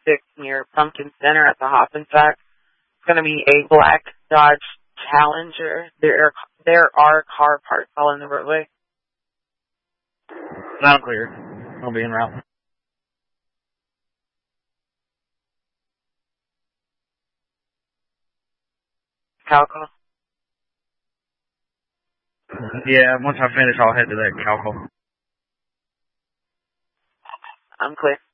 near Pumpkin Center at the Hoppensack. It's going to be a black Dodge Challenger. There are car parts all in the roadway. Sound clear. I'll be en route. Calco. Yeah, once I finish, I'll head to that Calco. I'm clear.